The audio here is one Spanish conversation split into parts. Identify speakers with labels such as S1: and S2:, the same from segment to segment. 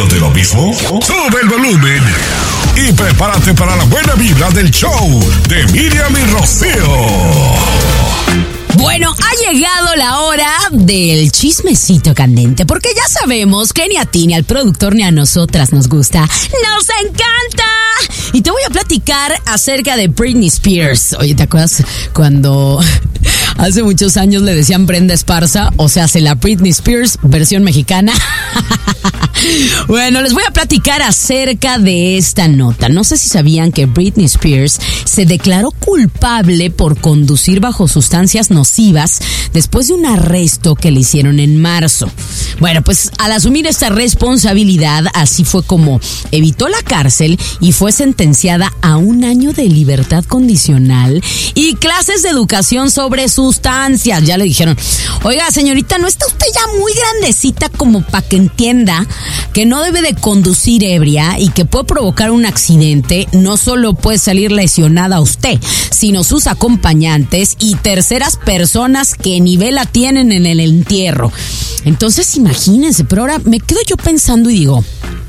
S1: de lo mismo? Sube el volumen y prepárate para la buena vibra del show de Miriam y Rocío.
S2: Bueno, ha llegado la hora del chismecito candente, porque ya sabemos que ni a ti, ni al productor, ni a nosotras nos gusta. ¡Nos encanta! Y te voy a platicar acerca de Britney Spears. Oye, ¿te acuerdas cuando hace muchos años le decían Brenda Esparza? O sea, la Britney Spears versión mexicana. Bueno, les voy a platicar acerca de esta nota. No sé si sabían que Britney Spears se declaró culpable por conducir bajo sustancias nocivas después de un arresto que le hicieron en marzo. Bueno, pues al asumir esta responsabilidad, así fue como evitó la cárcel y fue sentenciada a 1 año de libertad condicional y clases de educación sobre sustancias. Ya le dijeron, oiga, señorita, ¿no está usted ya muy grandecita como para que entienda que no debe de conducir ebria y que puede provocar un accidente? No solo puede salir lesionada usted, sino sus acompañantes y terceras personas que ni vela tienen en el entierro. Entonces imagínense, pero ahora me quedo yo pensando y digo,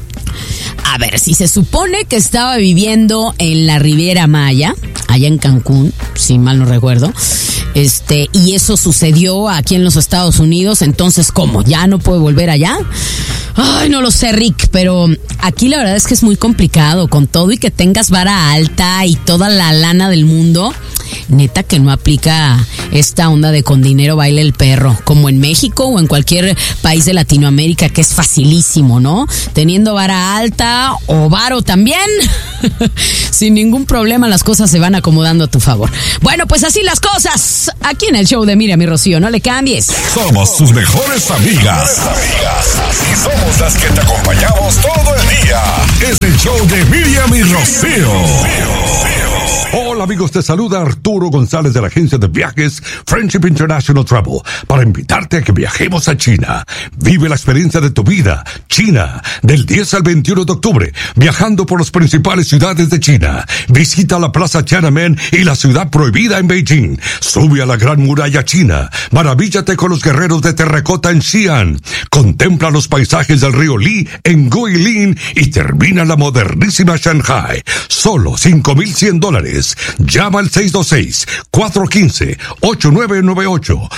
S2: a ver, si se supone que estaba viviendo en la Riviera Maya, allá en Cancún, si mal no recuerdo, y eso sucedió aquí en los Estados Unidos, entonces, ¿cómo? ¿Ya no puede volver allá? Ay, no lo sé, Rick, pero aquí la verdad es que es muy complicado, con todo y que tengas vara alta y toda la lana del mundo. Neta que no aplica esta onda de con dinero baila el perro, como en México o en cualquier país de Latinoamérica, que es facilísimo, ¿no? Teniendo vara alta o varo también, sin ningún problema las cosas se van acomodando a tu favor. Bueno, pues así las cosas, aquí en el show de Miriam y Rocío, no le cambies.
S1: Somos tus mejores amigas. Y somos las que te acompañamos todo el día. Es el show de Miriam y Rocío. Hola amigos, te saluda Arturo González de la agencia de viajes Friendship International Travel para invitarte a que viajemos a China. Vive la experiencia de tu vida. China, del 10 al 21 de octubre, viajando por las principales ciudades de China. Visita la Plaza Tiananmen y la ciudad prohibida en Beijing. Sube a la Gran Muralla China. Maravíllate con los guerreros de terracota en Xi'an. Contempla los paisajes del río Li en Guilin y termina la modernísima Shanghai. Solo $5,100. Llama al 626-415-8998.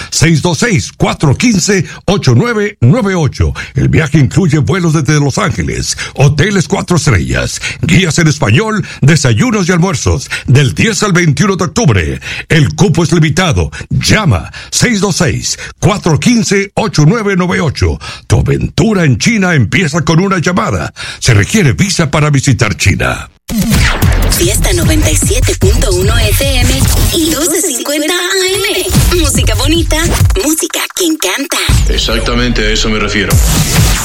S1: 626-415-8998. El viaje incluye vuelos desde Los Ángeles, hoteles 4 estrellas, guías en español, desayunos y almuerzos, del 10 al 21 de octubre. El cupo es limitado. Llama 626-415-8998. Tu aventura en China empieza con una llamada. Se requiere visa para visitar China.
S3: Fiesta 97.1 FM y 1250 AM. Música bonita, música que encanta.
S4: Exactamente a eso me refiero.